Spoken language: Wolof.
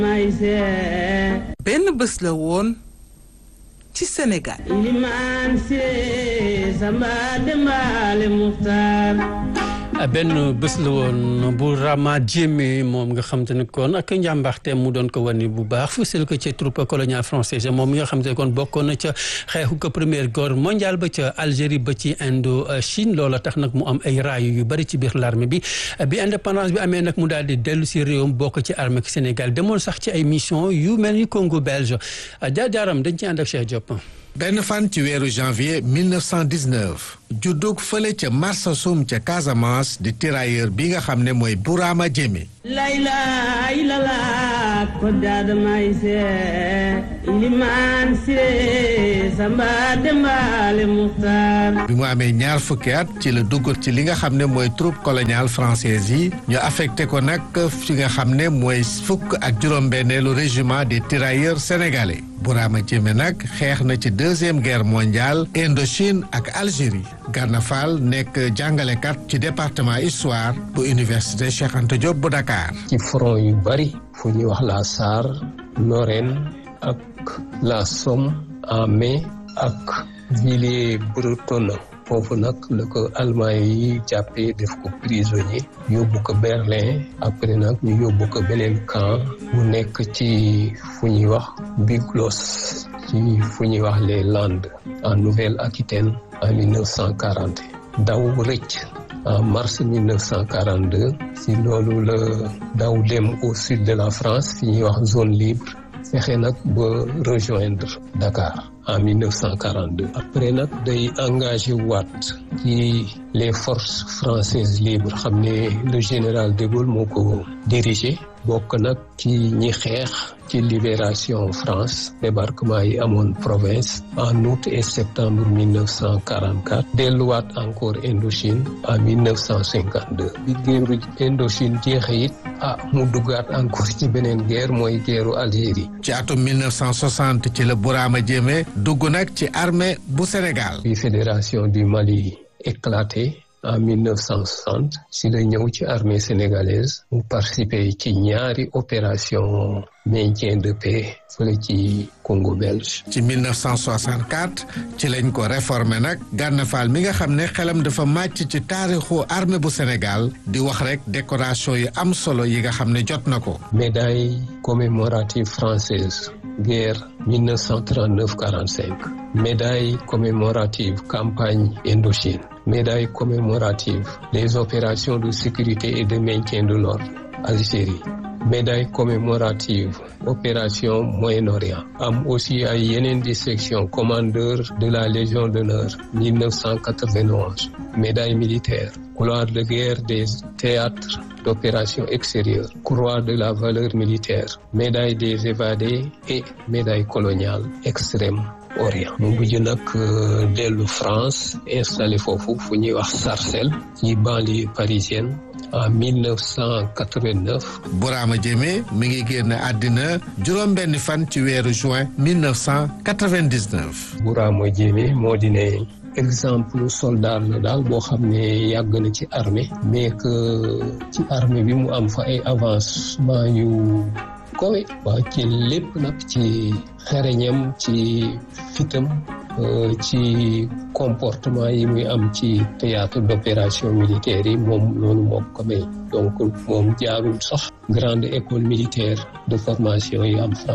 benn bés la woon ci Sénégal. benn bés la woon bu Rama Diémé moom nga xam te ne kon ak njàmbaxte mu doon ko wane bu baax fësal ko ca troupe coloniale française moom mi nga xam te ne kon bokkoon na ca xeexu ko première guerre mondiale ba ca Algérie ba ci Indochine loola tax nag mu am ay raayu yu bari ci biir l'armée bi indépendance bi amee nag mu daal di dellu si réewam bokk ci armée Sénégal demoon sax ci ay mission yu mel ni Congo belge jaar-jaaram dañ ci ànd ak Cheikh Diop. benn fan ci weeru janvier 1919 juddug fële ca Marsassoum ca Casamance di tirailleur bi nga xam ne mooy Bourama Diémé. bi mu amee ñaar fukki at ci la dugg ci li nga xam ne mooy troupe coloniale française yi ñu affecté ko nag fi nga xam ne mooy fukk ak juróom-benneelu régiment des tirailleurs sénégalais. Bourama Diémé nag xeex na ci deuxième guerre mondiale Indochine ak Algérie. Gana Fall nekk jàngalekat ci département histoire bu université Cheikh Anta Diop bu Dakar. ci front yu bari fu ñuy wax la Sarre Lorraine ak la Somme en mai ak Villers-Bretonneux foofu nag la ko Allemagne yi jàppee def ko prisonnier yóbbu ko Berlin après nag ñu yóbbu ko beneen camp mu nekk ci fu ñuy wax Biglos ci fu ñuy wax les Landes en Nouvelle-Aquitaine en 1940 daw rëcc en mars 1942 si loolu la daw dem au sud de la France fi ñuy wax zone libre fexe nag ba rejoindre Dakar en 1942 après nag day engagé waat ci les forces françaises libres xam ne le général de Gaulle moo ko dirigé bokk nag ci ñi xeex ci libération France débarquement yi amoon province en août et septembre 1944 delluwaat encore Indochine en 1952 bi guerru Indochine jeexee it mu duggaat encore ci beneen guerre mooy guerru Algérie. ci atum 1960 ci la Bourama Diémé dugg nag ci armée bu Sénégal. bi fédération du Mali éclaté en 1960 si la ñëw ci armée sénégalaise mu participé ci ñaari opération maintien de paix fële ci Congo belge. ci 1964 ci lañ ko réformé nag Gana Fall mi nga xam ne xelam dafa màcc ci taarixu armée bu Sénégal di wax rek décoration yu am solo yi nga xam ne jot na ko. médaille commémorative française guerre 1939-45 médaille commémorative campagne Indochine. médaille commémorative les opérations de sécurité et de maintien de l'ordre Algérie médaille commémorative opération Moyen-Orient am aussi ay yeneen distinction commandeur de la Légion d'honneur 1991 médaille militaire gloire de guerre des théâtres d'opération extérieure croix de la valeur militaire médaille des évadés et médaille coloniale extrême Orient mu mujj nag dellu France installé foofu fu ñuy wax Sarcelles ci banlieue parisienne en 1989. Bourama Diémé mi ngi génn àddina juróom-benni fan ci weeru juin 1999. Bourama Diémé moo di ne exemple soldat la daal boo xam ne yàgg na ci armée mais que ci armée bi mu am fa ay avancement yu kowe waaw ci lépp nag ci xereñam ci fitam ci comportement yi muy am ci théâtre d'opération militaire yi moom loolu moo ko may donc moom jaarul sax grande école militaire de formation yi am